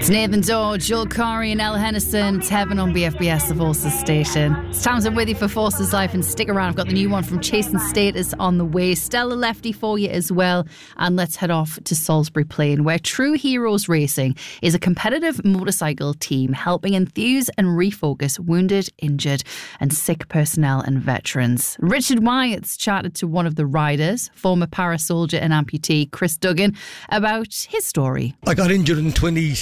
It's Nathan Doe, Joel Corey and Elle Henderson. It's Heaven on BFBS, the Forces station. It's Townsend with you for Forces Life, and stick around. I've got the new one from Chasing Status on the way. Stella Lefty for you as well. And let's head off to Salisbury Plain, where True Heroes Racing is a competitive motorcycle team helping enthuse and refocus wounded, injured and sick personnel and veterans. Richard Wyatt's chatted to one of the riders, former para-soldier and amputee Chris Duggan, about his story. I got injured in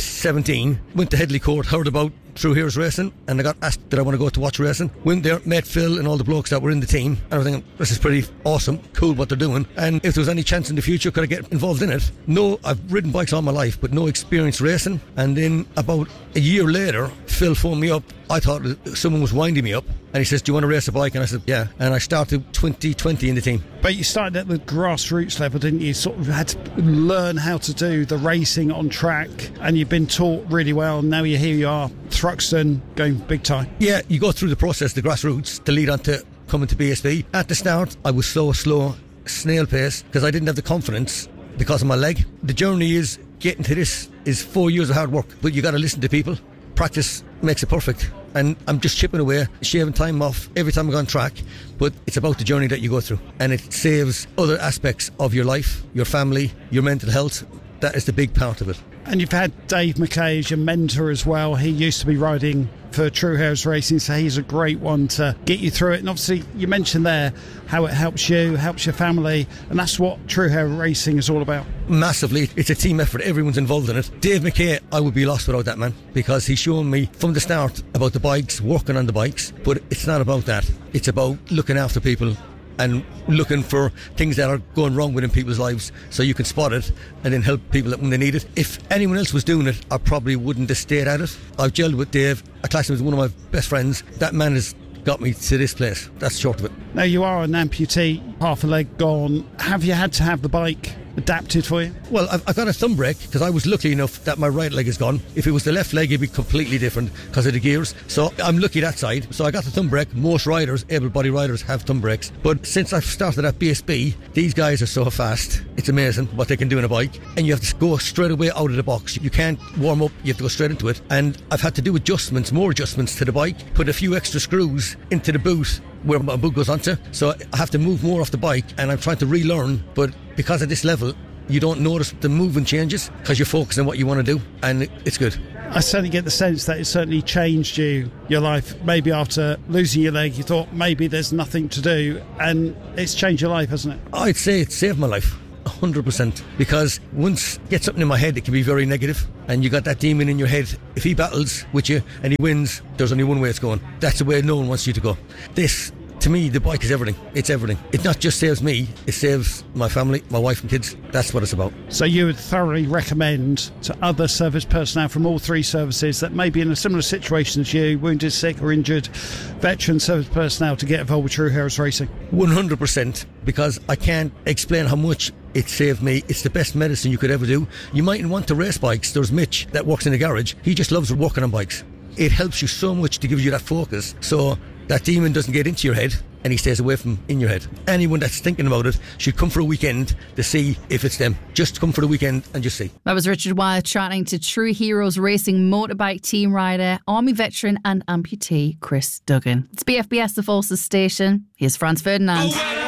2017, went to Headley Court, heard about True Heroes Racing, and I got asked did I want to go to watch racing. Went there, met Phil and all the blokes that were in the team, and I was thinking, this is pretty awesome, cool what they're doing, and if there was any chance in the future could I get involved in it. No, I've ridden bikes all my life, but no experience racing. And then about a year later, Phil phoned me up. I thought someone was winding me up, and he says, do you want to race a bike? And I said, yeah. And I started 2020 in the team. But you started at the grassroots level, didn't you? Sort of had to learn how to do the racing on track, and you've been taught really well, and now here you are, Thruxton, going big time. Yeah, you go through the process, the grassroots, to lead on to coming to BSB. At the start, I was so slow, snail pace, because I didn't have the confidence because of my leg. The journey is getting to this is 4 years of hard work, but you got to listen to people. Practice makes it perfect, and I'm just chipping away, shaving time off every time I go on track, but it's about the journey that you go through, and it saves other aspects of your life, your family, your mental health. That is the big part of it. And you've had Dave McKay as your mentor as well. He used to be riding for True Heroes Racing, so he's a great one to get you through it. And obviously you mentioned there how it helps you, helps your family, and that's what True Heroes Racing is all about. Massively. It's a team effort. Everyone's involved in it. Dave McKay, I would be lost without that man, because he's shown me from the start about the bikes, working on the bikes, but it's not about that. It's about looking after people and looking for things that are going wrong within people's lives, so you can spot it and then help people when they need it. If anyone else was doing it, I probably wouldn't have stayed at it. I've gelled with Dave. I class him as one of my best friends. That man has got me to this place. That's short of it. Now, you are an amputee, half a leg gone. Have you had to have the bike adapted for you? Well, I've got a thumb brake because I was lucky enough that my right leg is gone. If it was the left leg, it'd be completely different because of the gears. So I'm lucky that side. So I got the thumb brake. Most riders, able-bodied riders, have thumb brakes. But since I've started at BSB, these guys are so fast. It's amazing what they can do in a bike. And you have to go straight away out of the box. You can't warm up. You have to go straight into it. And I've had to do adjustments, more adjustments to the bike, put a few extra screws into the boot where my boot goes onto. So I have to move more off the bike, and I'm trying to relearn. But because at this level, you don't notice the movement changes because you're focused on what you want to do, and it's good. I certainly get the sense that it certainly changed your life. Maybe after losing your leg, you thought maybe there's nothing to do, and it's changed your life, hasn't it? I'd say it saved my life 100%, because once you get something in my head, it can be very negative, and you got that demon in your head. If he battles with you and he wins, there's only one way it's going. That's the way no one wants you to go. This, to me, the bike is everything. It's everything. It not just saves me, it saves my family, my wife and kids. That's what it's about. So you would thoroughly recommend to other service personnel from all three services that may be in a similar situation as you, wounded, sick or injured, veteran service personnel, to get involved with True Heroes Racing? 100%, because I can't explain how much it saved me. It's the best medicine you could ever do. You mightn't want to race bikes. There's Mitch that works in the garage. He just loves working on bikes. It helps you so much to give you that focus, so that demon doesn't get into your head and he stays away from in your head. Anyone that's thinking about it should come for a weekend to see if it's them. Just come for the weekend and just see. That was Richard Wyatt chatting to True Heroes Racing motorbike team rider, Army veteran and amputee Chris Duggan. It's BFBS, the Forces station. Here's Franz Ferdinand.